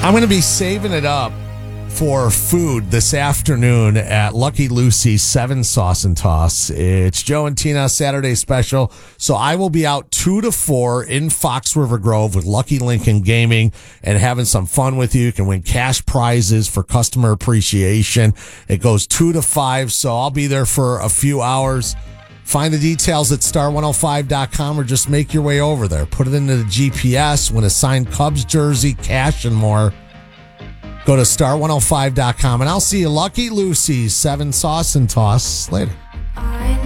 I'm going to be saving it up for food this afternoon at Lucky Lucy's 7 Sauce and Toss. It's Joe and Tina Saturday special. So I will be out 2 to 4 in Fox River Grove with Lucky Lincoln Gaming and having some fun with you. You can win cash prizes for customer appreciation. It goes 2 to 5. So I'll be there for a few hours. Find the details at star105.com or just make your way over there. Put it into the GPS, win a signed Cubs jersey, cash, and more. Go to star105.com, and I'll see you Lucky Lucy's 7 Sauce and Toss later.